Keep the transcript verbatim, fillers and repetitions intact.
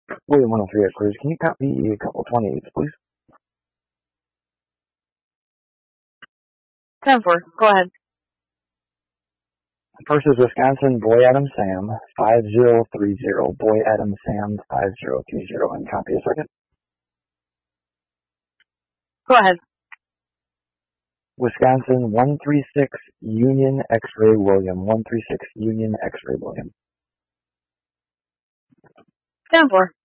William one oh three at Cruise. Can you copy a couple twenty-eights, please? ten four. Go ahead. First is Wisconsin, Boy Adam Sam, five zero three zero. Boy Adam Sam, five zero three zero. And copy a second. Go ahead. Wisconsin, one three six, Union X-Ray William. one three six, Union X-Ray William. ten four.